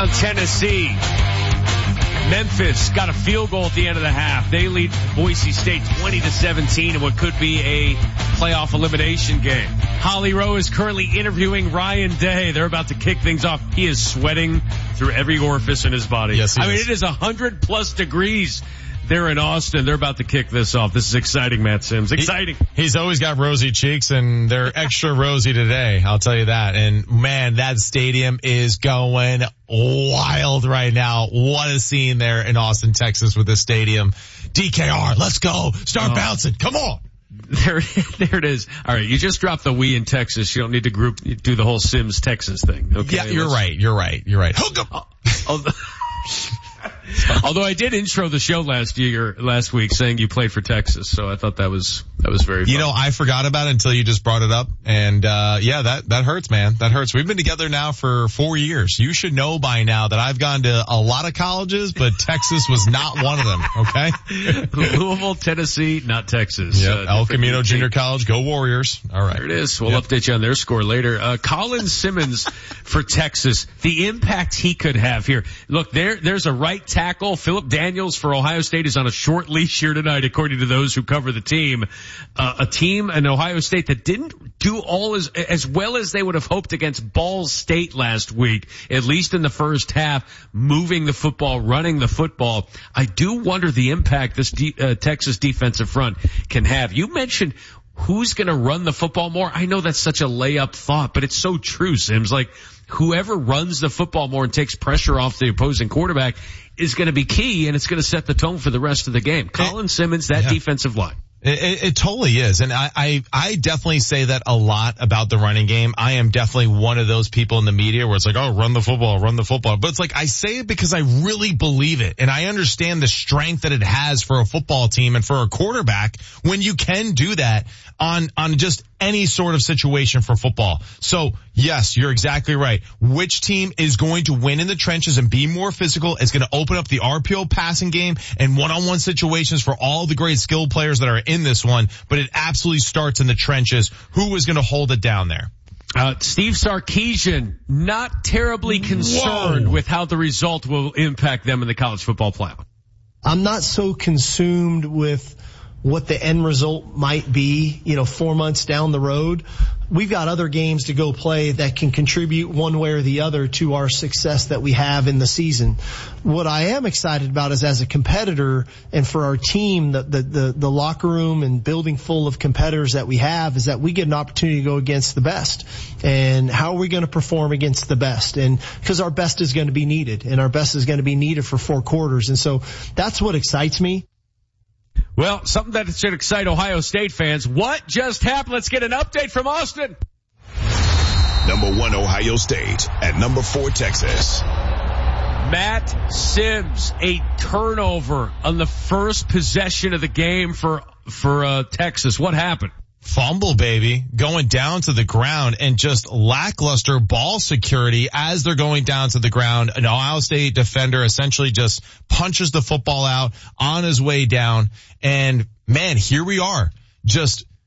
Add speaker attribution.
Speaker 1: on Tennessee. Memphis got a field goal at the end of the half. They lead Boise State 20-17 in what could be a playoff elimination game. Holly Rowe is currently interviewing Ryan Day. They're about to kick things off. He is sweating through every orifice in his body.
Speaker 2: Yes, he is.
Speaker 1: I mean, it is 100+ degrees there in Austin. They're about to kick this off. This is exciting, Matt Sims. Exciting.
Speaker 2: He's always got rosy cheeks, and they're extra rosy today. I'll tell you that. And man, that stadium is going wild right now. What a scene there in Austin, Texas with this stadium. DKR, let's go. Start bouncing. Come on.
Speaker 1: There it is. All right, you just dropped the we in Texas. You don't need to do the whole Sims Texas thing. Okay.
Speaker 2: Yeah, you're right. Hook 'em.
Speaker 1: Although I did intro the show last week saying you played for Texas, so I thought that was very fun.
Speaker 2: You know, I forgot about it until you just brought it up, and that hurts, man. That hurts. We've been together now for 4 years. You should know by now that I've gone to a lot of colleges, but Texas was not one of them, okay?
Speaker 1: Louisville, Tennessee, not Texas.
Speaker 2: Yep, El Camino Junior College, go Warriors. All right.
Speaker 1: There it is. We'll update you on their score later. Colin Simmons for Texas, the impact he could have here. Look, there's a right tackle. Philip Daniels for Ohio State is on a short leash here tonight, according to those who cover the team. A team in Ohio State that didn't do all as well as they would have hoped against Ball State last week, at least in the first half, moving the football, running the football. I do wonder the impact this Texas defensive front can have. You mentioned who's going to run the football more. I know that's such a layup thought, but it's so true, Sims. Like, whoever runs the football more and takes pressure off the opposing quarterback is going to be key, and it's going to set the tone for the rest of the game. Colin Simmons, that defensive line.
Speaker 2: It totally is. And I definitely say that a lot about the running game. I am definitely one of those people in the media where it's like, oh, run the football. But it's like, I say it because I really believe it. And I understand the strength that it has for a football team and for a quarterback when you can do that on just any sort of situation for football. So yes, you're exactly right. Which team is going to win in the trenches and be more physical is going to open up the RPO passing game and one-on-one situations for all the great skilled players that are in this one, but it absolutely starts in the trenches. Who is going to hold it down there?
Speaker 1: Steve Sarkisian, not terribly concerned with how the result will impact them in the college football playoff.
Speaker 3: I'm not so consumed with what the end result might be, 4 months down the road. We've got other games to go play that can contribute one way or the other to our success that we have in the season. What I am excited about is, as a competitor and for our team, the locker room and building full of competitors that we have, is that we get an opportunity to go against the best. And how are we going to perform against the best? And because our best is going to be needed, and our best is going to be needed for 4 quarters. And so that's what excites me.
Speaker 1: Well, something that should excite Ohio State fans. What just happened? Let's get an update from Austin.
Speaker 4: Number 1, Ohio State. At number 4, Texas.
Speaker 1: Matt Sims, a turnover on the first possession of the game for Texas. What happened?
Speaker 2: Fumble, baby, going down to the ground, and just lackluster ball security as they're going down to the ground. An Ohio State defender essentially just punches the football out on his way down. And man, here we are, just